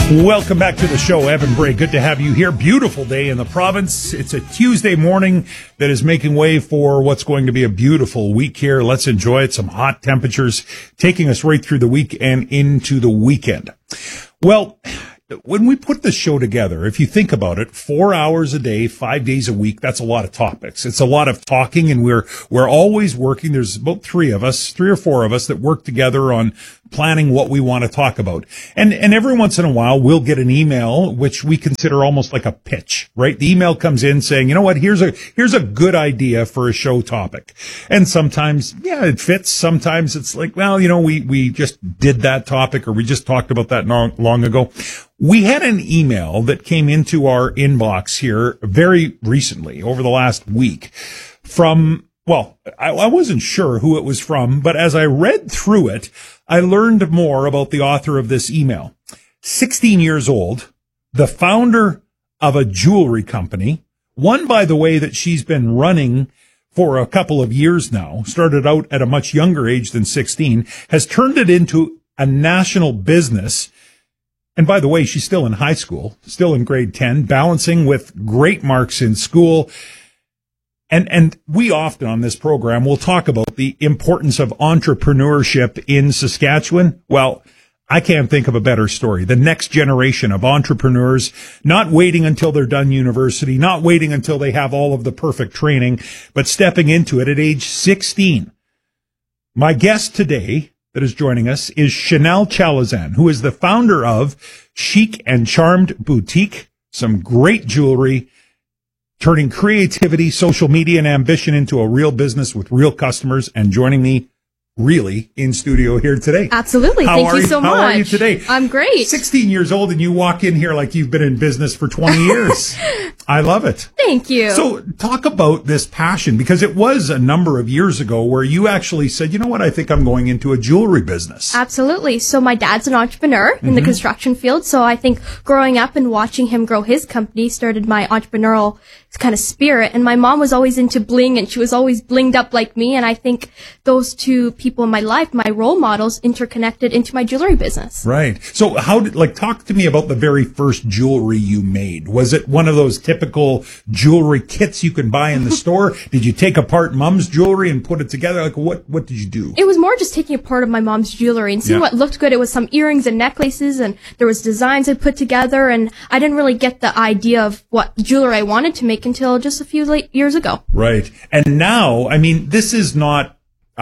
Welcome back to the show, Evan Bray. Good to have you here. Beautiful day in the province. It's a Tuesday morning that is making way for what's going to be a beautiful week here. Let's enjoy it. Some hot temperatures taking us right through the week and into the weekend. Well, when we put the show together, if you think about it, 4 hours a day, 5 days a week, that's a lot of topics. It's a lot of talking, and we're always working. There's about three or four of us that work together on planning what we want to talk about. And every once in a while, we'll get an email, which we consider almost like a pitch, right? The email comes in saying, you know what, here's a good idea for a show topic. And sometimes, yeah, it fits. Sometimes it's like, well, you know, we just did that topic, or we just talked about that long ago. We had an email that came into our inbox here very recently, over the last week, from, well, I wasn't sure who it was from, but as I read through it, I learned more about the author of this email. 16 years old, the founder of a jewelry company, one, by the way, that she's been running for a couple of years now, started out at a much younger age than 16, has turned it into a national business. And by the way, she's still in high school, still in grade 10, balancing with great marks in school. And we often on this program will talk about the importance of entrepreneurship in Saskatchewan. Well, I can't think of a better story. The next generation of entrepreneurs, not waiting until they're done university, not waiting until they have all of the perfect training, but stepping into it at age 16. My guest today that is joining us is Chanel Chalazan, who is the founder of Chic and Charmed Boutique, some great jewelry, turning creativity, social media, and ambition into a real business with real customers, and joining me really in studio here today. Absolutely. Thank you so much. How are you today? I'm great. 16 years old, and you walk in here like you've been in business for 20 years. I love it. Thank you. So talk about this passion, because it was a number of years ago where you actually said, you know what, I think I'm going into a jewelry business. Absolutely. So my dad's an entrepreneur in the construction field. So I think growing up and watching him grow his company started my entrepreneurial kind of spirit. And my mom was always into bling, and she was always blinged up like me. And I think those two people in my life, my role models, interconnected into my jewelry business. Right. So talk to me about the very first jewelry you made. Was it one of those typical jewelry kits you can buy in the store? Did you take apart mom's jewelry and put it together? Like, what did you do? It was more just taking apart of my mom's jewelry and seeing what looked good. It was some earrings and necklaces, and there was designs I put together, and I didn't really get the idea of what jewelry I wanted to make until just a few years ago. Right. And now, I mean, this is not,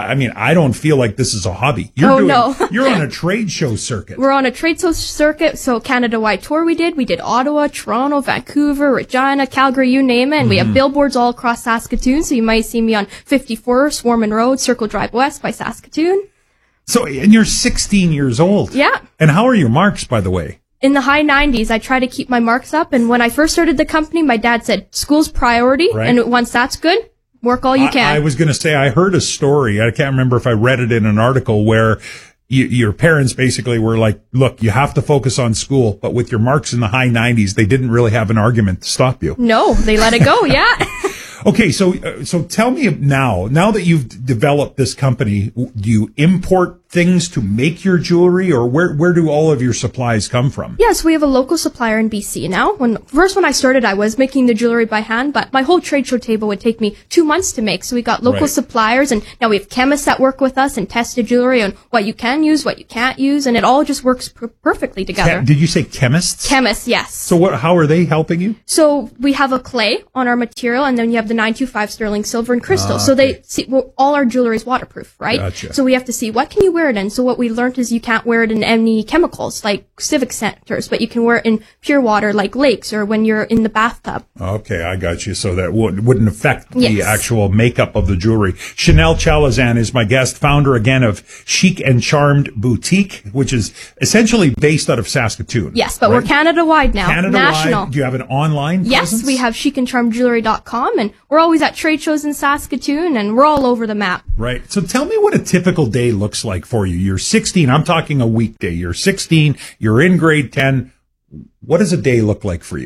I don't feel like this is a hobby. No. You're on a trade show circuit. We're on a trade show circuit. So Canada-wide tour we did Ottawa, Toronto, Vancouver, Regina, Calgary, you name it. And we have billboards all across Saskatoon. So you might see me on 54, Swarman Road, Circle Drive West by Saskatoon. So, and you're 16 years old. Yeah. And how are your marks, by the way? In the high 90s, I try to keep my marks up. And when I first started the company, my dad said, school's priority. Right. And once that's good, work all you can. I was going to say, I heard a story. I can't remember if I read it in an article where your parents basically were like, look, you have to focus on school. But with your marks in the high 90s, they didn't really have an argument to stop you. No, they let it go. Yeah. Okay, so tell me now that you've developed this company, do you import things to make your jewelry, or where do all of your supplies come from? Yes, we have a local supplier in BC now. When I started, I was making the jewelry by hand, but my whole trade show table would take me 2 months to make. So we got local suppliers, and now we have chemists that work with us and test the jewelry on what you can use, what you can't use, and it all just works perfectly together. Did you say chemists? Chemists, yes. So how are they helping you? So we have a clay on our material, and then you have the 925 sterling silver and crystal. So they see, all our jewelry is waterproof, right? Gotcha. So we have to see, what can you wear it in? So what we learned is you can't wear it in any chemicals like civic centers, but you can wear it in pure water like lakes or when you're in the bathtub. Okay, I got you. So that wouldn't affect the actual makeup of the jewelry. Chanel Chalazan is my guest, founder again of Chic and Charmed Boutique, which is essentially based out of Saskatoon. Yes, but we're Canada-wide now. Canada-wide. National. Do you have an online presence? Yes, we have chicandcharmedjewelry.com, and we're always at trade shows in Saskatoon, and we're all over the map. Right. So tell me what a typical day looks like for you. You're 16. I'm talking a weekday. You're 16. You're in grade 10. What does a day look like for you?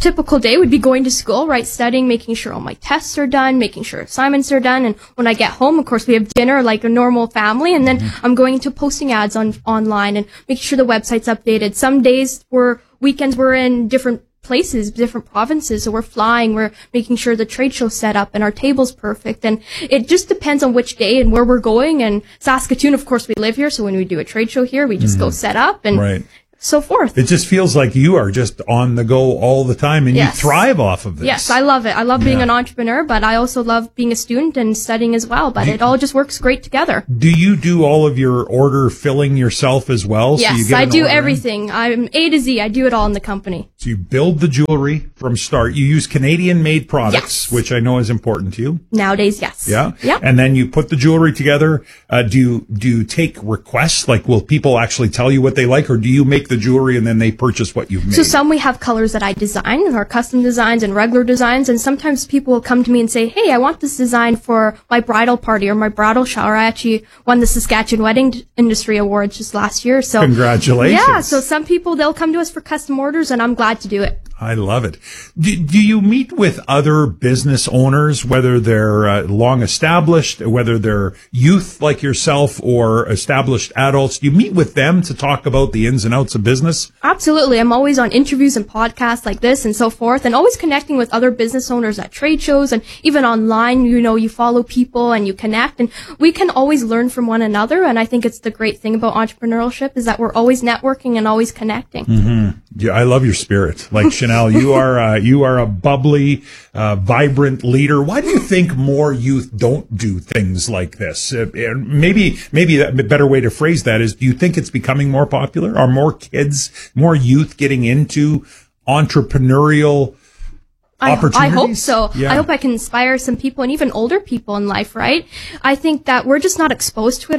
typical day would be going to school, right, studying, making sure all my tests are done, making sure assignments are done, and when I get home, of course, we have dinner like a normal family, and then I'm going into posting ads online and making sure the website's updated. Some days weekends we're in different places, different provinces, so we're flying, we're making sure the trade show's set up and our table's perfect, and it just depends on which day and where we're going. And Saskatoon, of course, we live here, so when we do a trade show here, we just go set up and so forth. It just feels like you are just on the go all the time, and you thrive off of this. Yes, I love it. I love being an entrepreneur, but I also love being a student and studying as well, but it all just works great together. Do you do all of your order filling yourself as well? Yes, so you get I do everything. I'm A to Z. I do it all in the company. So you build the jewelry from start. You use Canadian-made products, which I know is important to you. Nowadays, yes. Yeah? Yeah. And then you put the jewelry together. Do you take requests? Like, will people actually tell you what they like, or do you make the jewelry and then they purchase what you've made? So some we have colors that I design, or custom designs and regular designs, and sometimes people will come to me and say, hey, I want this design for my bridal party or my bridal shower. I actually won the Saskatchewan Wedding Industry Awards just last year. So congratulations. Yeah, so some people, they'll come to us for custom orders, and I'm glad to do it. I love it. Do you meet with other business owners, whether they're long established, whether they're youth like yourself or established adults? Do you meet with them to talk about the ins and outs of business? Absolutely. I'm always on interviews and podcasts like this and so forth, and always connecting with other business owners at trade shows and even online. You know, you follow people and you connect, and we can always learn from one another. And I think it's the great thing about entrepreneurship is that we're always networking and always connecting. Mm-hmm. Yeah, I love your spirit. Like Chanel, you are a bubbly, vibrant leader. Why do you think more youth don't do things like this? Maybe a better way to phrase that is, do you think it's becoming more popular? Are more kids, more youth getting into entrepreneurial opportunities? I hope so. Yeah. I hope I can inspire some people, and even older people in life, right? I think that we're just not exposed to it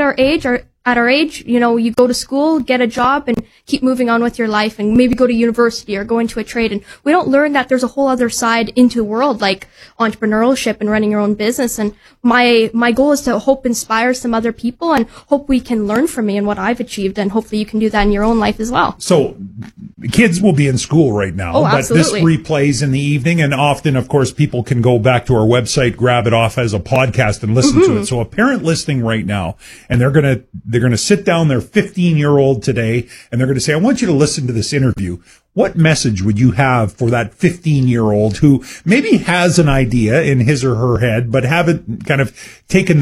at our age. You know, you go to school, get a job, and keep moving on with your life, and maybe go to university or go into a trade. And we don't learn that there's a whole other side into the world, like entrepreneurship and running your own business. And my goal is to hope inspire some other people, and hope we can learn from me and what I've achieved, and hopefully you can do that in your own life as well. So kids will be in school right now, but this replays in the evening, and often, of course, people can go back to our website, grab it off as a podcast and listen to it. So a parent listening right now, and they're going to sit down their 15-year-old today, and they're going to say, I want you to listen to this interview. What message would you have for that 15-year-old who maybe has an idea in his or her head, but haven't kind of taken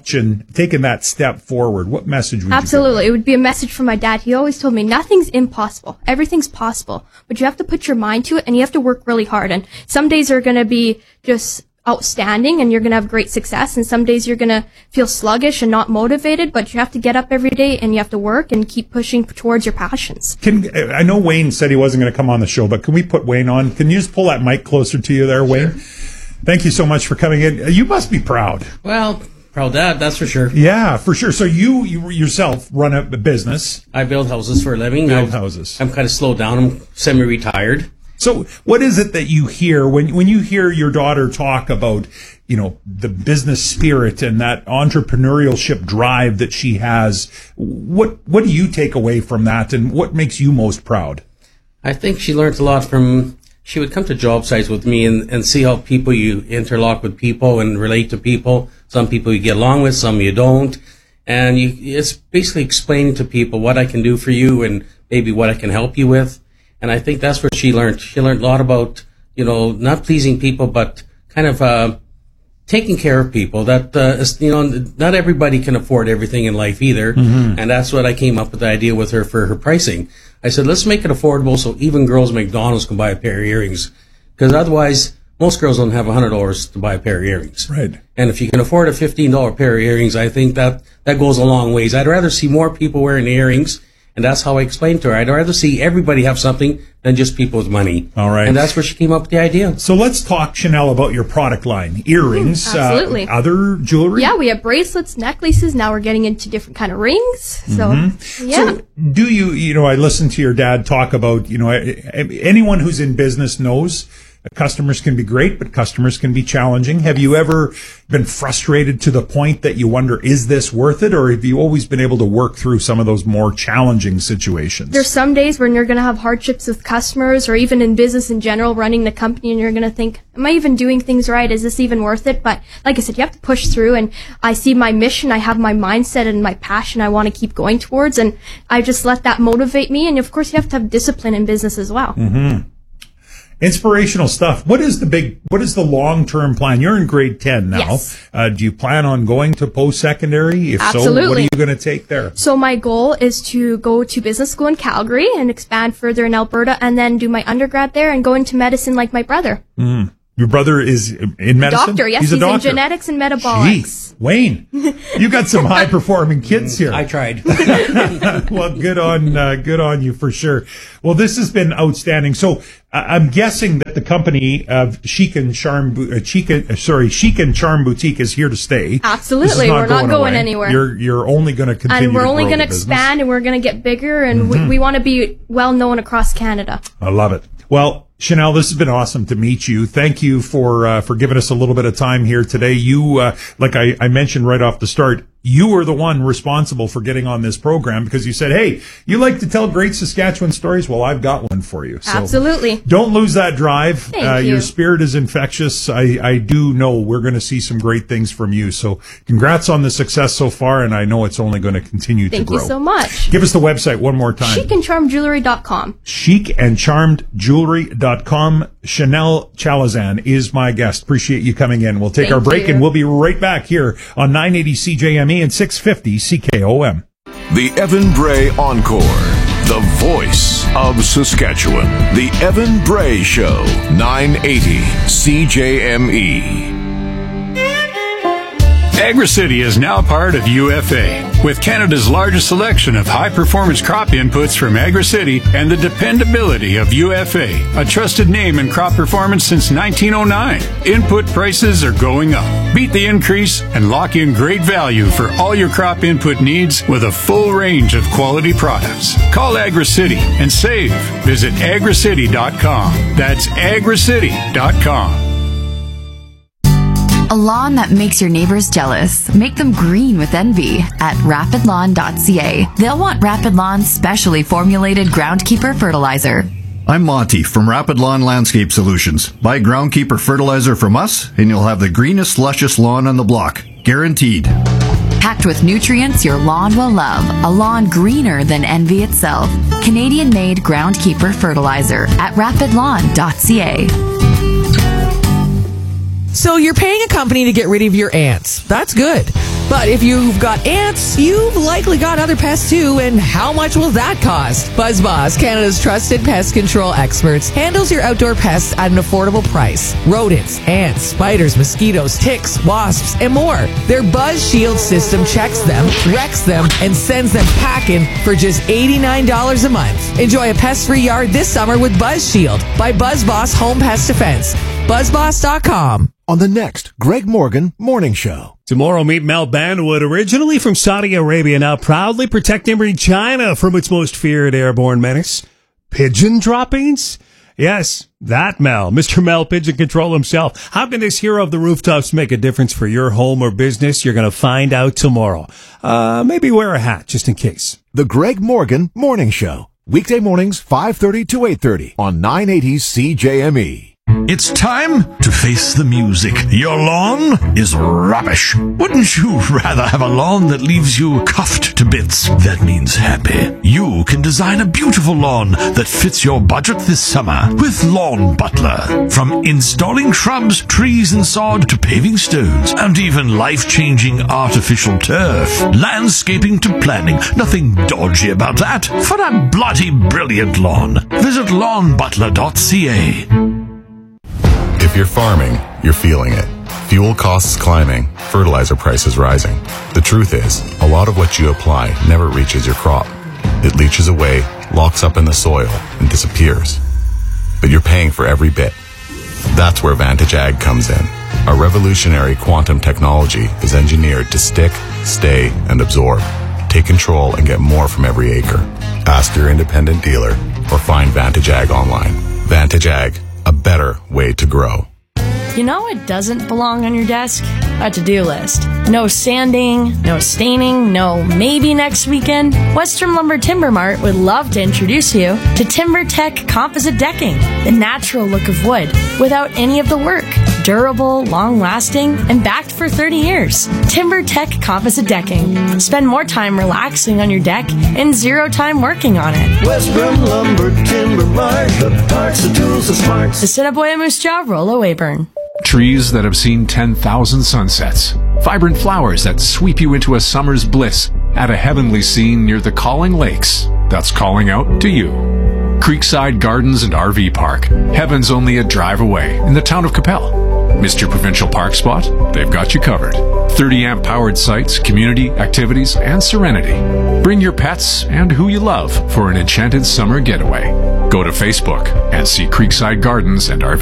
that step forward? What message would you Absolutely. It would be a message from my dad. He always told me, nothing's impossible. Everything's possible. But you have to put your mind to it, and you have to work really hard. And some days are going to be just outstanding and you're going to have great success, and some days you're going to feel sluggish and not motivated, but you have to get up every day and you have to work and keep pushing towards your passions. I know Wayne said he wasn't going to come on the show, but can we put Wayne on? Can you just pull that mic closer to you there, Wayne? Sure. Thank you so much for coming in. You must be proud. Well, proud dad, that's for sure. Yeah, for sure. So you yourself run a business. I build houses for a living. Build houses. I'm kind of slowed down. I'm semi-retired. So what is it that you hear when you hear your daughter talk about, you know, the business spirit and that entrepreneurship drive that she has? What do you take away from that, and what makes you most proud? I think she learned a lot from, she would come to job sites with me and see how you interlock with people and relate to people. Some people you get along with, some you don't. And it's basically explaining to people what I can do for you and maybe what I can help you with. And I think that's what she learned. She learned a lot about, you know, not pleasing people, but kind of taking care of people. That, you know, not everybody can afford everything in life either. Mm-hmm. And that's what I came up with the idea with her for her pricing. I said, let's make it affordable so even girls at McDonald's can buy a pair of earrings. Because otherwise, most girls don't have $100 to buy a pair of earrings. Right. And if you can afford a $15 pair of earrings, I think that goes a long ways. I'd rather see more people wearing earrings. And that's how I explained to her. I'd rather see everybody have something than just people with money. All right. And that's where she came up with the idea. So let's talk, Chanel, about your product line. Earrings. Absolutely. Other jewelry? Yeah, we have bracelets, necklaces. Now we're getting into different kind of rings. So, yeah. So do you know, I listened to your dad talk about, you know, anyone who's in business knows Customers can be great, but customers can be challenging. Have you ever been frustrated to the point that you wonder, is this worth it? Or have you always been able to work through some of those more challenging situations? There's some days when you're going to have hardships with customers or even in business in general, running the company, and you're going to think, am I even doing things right? Is this even worth it? But like I said, you have to push through, and I see my mission, I have my mindset and my passion I want to keep going towards, and I just let that motivate me. And of course, you have to have discipline in business as well. Mm-hmm. Inspirational stuff. What is the long-term plan? You're in grade 10 now. Yes. Do you plan on going to post-secondary? If Absolutely. so, what are you going to take there? So my goal is to go to business school in Calgary and expand further in Alberta, and then do my undergrad there and go into medicine like my brother. Mm. Your brother is in medicine? Doctor, yes. He's a doctor. In genetics and metabolics. Jeez, Wayne, you got some high-performing kids here. I tried. Well, good on you for sure. Well, this has been outstanding. So I'm guessing that the company of Chic and Charm Boutique is here to stay. Absolutely, we're not going anywhere. You're only going to continue. And we're only going to expand, and we're going to get bigger, and we want to be well known across Canada. I love it. Well, Chanel, this has been awesome to meet you. Thank you for giving us a little bit of time here today. You, like I mentioned right off the start, you were the one responsible for getting on this program because you said, hey, you like to tell great Saskatchewan stories? Well, I've got one for you. So absolutely. Don't lose that drive. Thank you. Your spirit is infectious. I do know we're going to see some great things from you. So congrats on the success so far, and I know it's only going to continue to grow. Thank you so much. Give us the website one more time. chicandcharmedjewelry.com. chicandcharmedjewelry.com. Chanel Chalazan is my guest. Appreciate you coming in. We'll take our break, and we'll be right back here on 980 CJME and 650 CKOM. The Evan Bray Encore, the voice of Saskatchewan. The Evan Bray Show, 980 CJME. AgriCity is now part of UFA. With Canada's largest selection of high-performance crop inputs from AgriCity and the dependability of UFA, a trusted name in crop performance since 1909, input prices are going up. Beat the increase and lock in great value for all your crop input needs with a full range of quality products. Call AgriCity and save. Visit agricity.com. That's agricity.com. A lawn that makes your neighbors jealous. Make them green with envy at rapidlawn.ca. They'll want Rapid Lawn's specially formulated Groundkeeper fertilizer. I'm Monty from Rapid Lawn Landscape Solutions. Buy Groundkeeper fertilizer from us and you'll have the greenest, luscious lawn on the block. Guaranteed. Packed with nutrients your lawn will love. A lawn greener than envy itself. Canadian-made Groundkeeper fertilizer at rapidlawn.ca. So you're paying a company to get rid of your ants. That's good. But if you've got ants, you've likely got other pests too, and how much will that cost? BuzzBoss, Canada's trusted pest control experts, handles your outdoor pests at an affordable price. Rodents, ants, spiders, mosquitoes, ticks, wasps, and more. Their Buzz Shield system checks them, wrecks them, and sends them packing for just $89 a month. Enjoy a pest-free yard this summer with Buzz Shield by BuzzBoss Home Pest Defense. BuzzBoss.com. On the next Greg Morgan Morning Show. Tomorrow, meet Mel Banwood, originally from Saudi Arabia, now proudly protecting China from its most feared airborne menace, pigeon droppings. Yes, that Mel, Mr. Mel Pigeon Control himself. How can this hero of the rooftops make a difference for your home or business? You're going to find out tomorrow. Maybe wear a hat just in case. The Greg Morgan Morning Show. Weekday mornings, 5:30 to 8:30 on 980 CJME. It's time to face the music. Your lawn is rubbish. Wouldn't you rather have a lawn that leaves you cuffed to bits? That means happy. You can design a beautiful lawn that fits your budget this summer with Lawn Butler. From installing shrubs, trees and sod to paving stones and even life-changing artificial turf. Landscaping to planning. Nothing dodgy about that. For a bloody brilliant lawn, visit lawnbutler.ca. If you're farming, you're feeling it. Fuel costs climbing, fertilizer prices rising. The truth is, a lot of what you apply never reaches your crop. It leaches away, locks up in the soil, and disappears. But you're paying for every bit. That's where Vantage Ag comes in. Our revolutionary quantum technology is engineered to stick, stay, and absorb. Take control and get more from every acre. Ask your independent dealer or find Vantage Ag online. Vantage Ag. a better way to grow. You know what doesn't belong on your desk? A to-do list. No sanding, no staining, no maybe next weekend. Western Lumber Timber Mart would love to introduce you to TimberTech Composite Decking, the natural look of wood without any of the work. Durable, long-lasting, and backed for 30 years. TimberTech Composite Decking. Spend more time relaxing on your deck and 0 time working on it. Western Lumber Timber Mart, the parts, the tools, the smarts. The Assiniboia Moose Jaw, Rollo Weyburn. Trees that have seen 10,000 sunsets. Vibrant flowers that sweep you into a summer's bliss at a heavenly scene near the Calling Lakes. That's calling out to you. Creekside Gardens and RV Park. Heaven's only a drive away in the town of Capel. Mr. Provincial Park Spot? They've got you covered. 30-amp powered sites, community, activities, and serenity. Bring your pets and who you love for an enchanted summer getaway. Go to Facebook and see Creekside Gardens and RV